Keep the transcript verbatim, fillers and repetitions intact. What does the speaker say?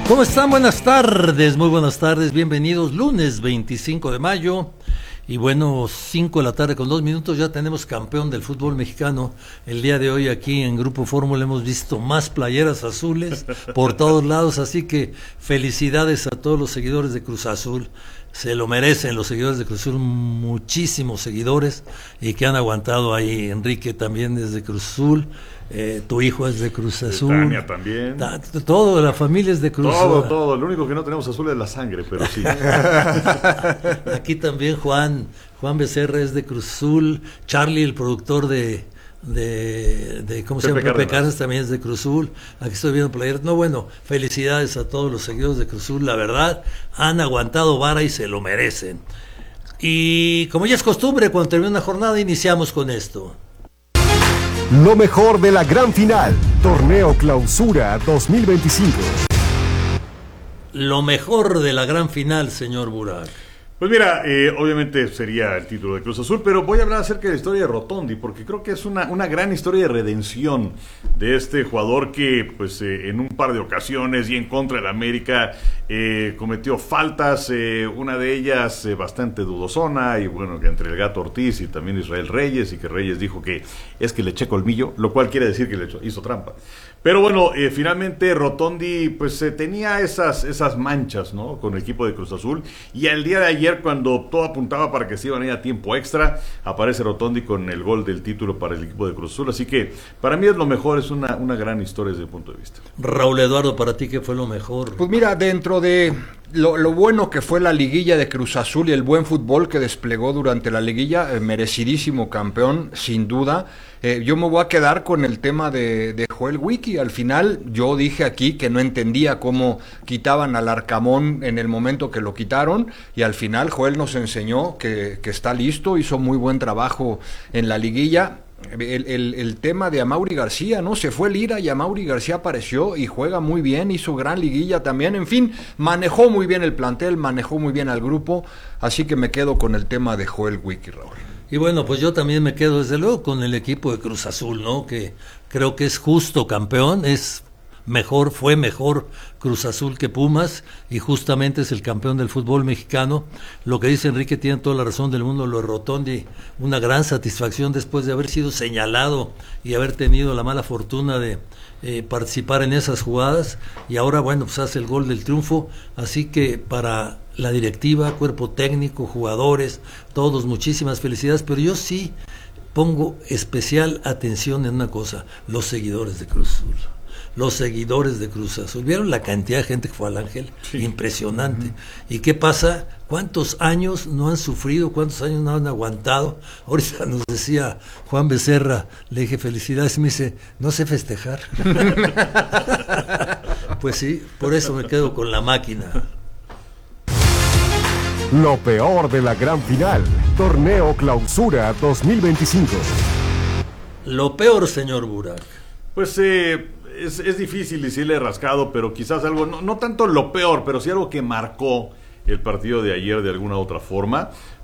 ¿Cómo están? Buenas tardes, muy buenas tardes, bienvenidos, lunes veinticinco de mayo, y bueno, cinco de la tarde con dos minutos, ya tenemos campeón del fútbol mexicano. El día de hoy aquí en Grupo Fórmula hemos visto más playeras azules por todos lados, así que felicidades a todos los seguidores de Cruz Azul. Se lo merecen los seguidores de Cruz Azul, muchísimos seguidores, y que han aguantado ahí. Enrique también es de Cruz Azul, eh, tu hijo es de Cruz Azul, Tania también, ta, todo, la familia es de Cruz Azul. Todo, todo, lo único que no tenemos azul es la sangre, pero sí. Aquí también Juan, Juan Becerra es de Cruz Azul, Charlie, el productor de... De, de ¿cómo se llama? Pepe Cárdenas también es de Cruz Azul. Aquí estoy viendo playeras. No, bueno, felicidades a todos los seguidores de Cruz Azul. La verdad, han aguantado vara y se lo merecen. Y como ya es costumbre, cuando termina una jornada, iniciamos con esto. Lo mejor de la gran final, Torneo Clausura dos mil veinticinco. Lo mejor de la gran final, señor Burak. Pues mira, eh, obviamente sería el título de Cruz Azul, pero voy a hablar acerca de la historia de Rotondi, porque creo que es una, una gran historia de redención de este jugador que, pues, eh, en un par de ocasiones y en contra del América eh, cometió faltas, eh, una de ellas eh, bastante dudosona, y bueno, que entre el Gato Ortiz y también Israel Reyes, y que Reyes dijo que es que le eché colmillo, lo cual quiere decir que le hizo trampa. Pero bueno, eh, finalmente Rotondi pues eh, tenía esas, esas manchas, ¿no?, con el equipo de Cruz Azul, y el día de ayer, cuando todo apuntaba para que se iban a ir a tiempo extra, aparece Rotondi con el gol del título para el equipo de Cruz Azul. Así que para mí es lo mejor, es una, una gran historia desde mi punto de vista. Raúl Eduardo, ¿para ti qué fue lo mejor? Pues mira, dentro de lo, lo bueno que fue la liguilla de Cruz Azul y el buen fútbol que desplegó durante la liguilla, eh, merecidísimo campeón, sin duda. Eh, yo me voy a quedar con el tema de, de Joel Wiki. Al final yo dije aquí que no entendía cómo quitaban al Arcamón en el momento que lo quitaron, y al final Joel nos enseñó que, que está listo, hizo muy buen trabajo en la liguilla. El, el, el tema de Amaury García, ¿no? Se fue Lira y Amaury García apareció y juega muy bien, hizo gran liguilla también, en fin, manejó muy bien el plantel, manejó muy bien al grupo, así que me quedo con el tema de Joel Wiki, Raúl. Y bueno, pues yo también me quedo desde luego con el equipo de Cruz Azul, ¿no? Que creo que es justo campeón, es mejor, fue mejor Cruz Azul que Pumas, y justamente es el campeón del fútbol mexicano. Lo que dice Enrique tiene toda la razón del mundo, lo de Rotondi, una gran satisfacción después de haber sido señalado y haber tenido la mala fortuna de eh, participar en esas jugadas, y ahora bueno, pues hace el gol del triunfo. Así que para la directiva, cuerpo técnico, jugadores, todos, muchísimas felicidades. Pero yo sí pongo especial atención en una cosa: los seguidores de Cruz Azul. Los seguidores de Cruz Azul. ¿Vieron la cantidad de gente que fue al Ángel? Sí. Impresionante. Uh-huh. ¿Y qué pasa? ¿Cuántos años no han sufrido? ¿Cuántos años no han aguantado? Ahorita nos decía Juan Becerra, le dije felicidades, y me dice, no sé festejar. Pues sí, por eso me quedo con la máquina. Lo peor de la gran final, Torneo Clausura dos mil veinticinco. Lo peor, señor Burak. Pues eh, es, es difícil decirle rascado, pero quizás algo, no, no tanto lo peor, pero sí algo que marcó el partido de ayer de alguna otra forma.